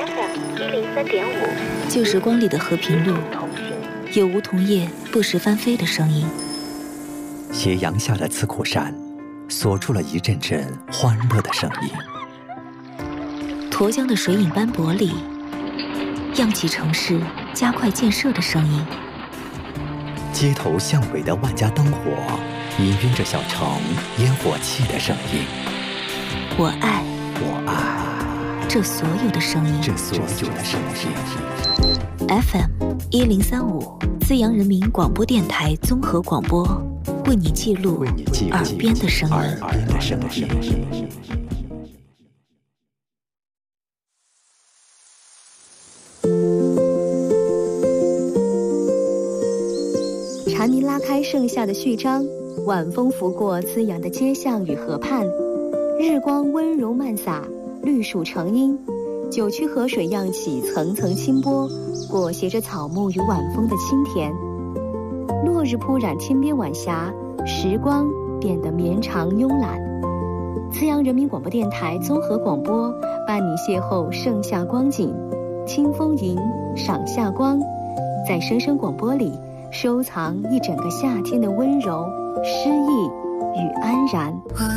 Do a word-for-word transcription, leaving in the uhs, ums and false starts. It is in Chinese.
F M 一零三点五， 旧时光里的和平路，有梧桐叶不时翻飞的声音。 斜阳下的刺口山，锁出了一阵阵欢乐的声音。 沱江的水影斑驳里，漾起城市加快建设的声音。 街头巷尾的万家灯火，氤氲着小城烟火气的声音。 我爱， 我爱这所有的声音， 这所有的声音。 F M 一零三五，资阳人民广播电台综合广播，为你记录耳边的声音。 耳边的声音。 蝉鸣拉开盛夏的序章，晚风拂过滋养的街巷与河畔，日光温柔漫洒，绿树成荫，九曲河水漾起层层清波，裹挟着草木与晚风的清甜。落日铺染天边晚霞，时光变得绵长慵懒。资阳人民广播电台综合广播伴你邂逅盛夏光景，听风吟，赏夏光，在声声广播里收藏一整个夏天的温柔、诗意与安然。